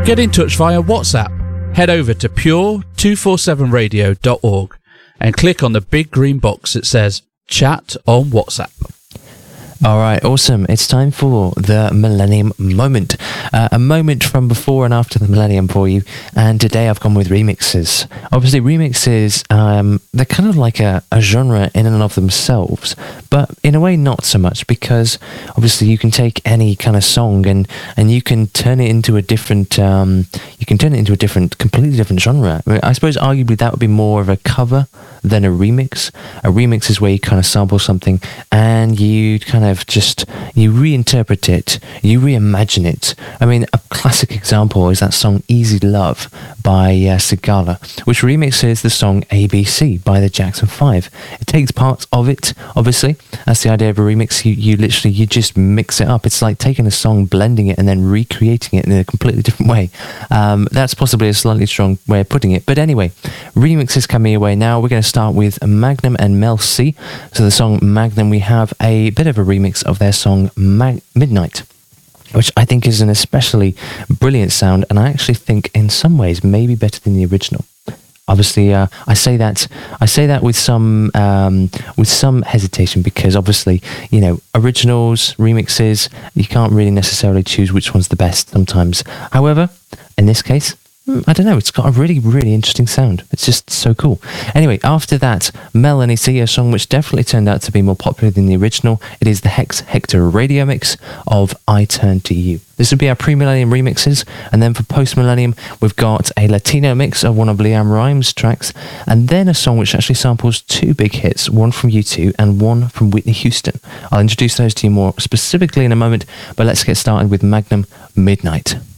Get in touch via WhatsApp. Head over to pure247radio.org and click on the big green box that says Chat on WhatsApp. All right, awesome. It's time for the Millennium Moment. A moment from before and after the millennium for you. And today I've gone with remixes. Obviously, remixes, they're kind of like a genre in and of themselves, but in a way not so much, because obviously you can take any kind of song and you can turn it into a different, completely different genre. I suppose arguably that would be more of a cover than a remix. A remix is where you kind of sample something and you kind of you reinterpret it, you reimagine it. I mean, a classic example is that song Easy Love by Sigala, which remixes the song ABC by the Jackson 5. It takes parts of it, obviously. That's the idea of a remix. You just mix it up. It's like taking a song, blending it, and then recreating it in a completely different way. That's possibly a slightly strong way of putting it. But anyway, remixes coming your way now. We're going to start with Magnum and Mel C. So the song Magnum, we have a bit of a remix of their song Midnight, which I think is an especially brilliant sound, and I actually think in some ways maybe better than the original. Obviously, I say that with some hesitation, because obviously, you know, originals, remixes, you can't really necessarily choose which one's the best sometimes. However, in this case, I don't know, it's got a really, really interesting sound. It's just so cool. Anyway, after that, Mel and EC, a song which definitely turned out to be more popular than the original. It is the Hex Hector radio mix of I Turn to You. This would be our pre-millennium remixes, and then for post-millennium, we've got a Latino mix of one of Liam Rimes' tracks, and then a song which actually samples two big hits, one from U2 and one from Whitney Houston. I'll introduce those to you more specifically in a moment, but let's get started with Magnum Midnight.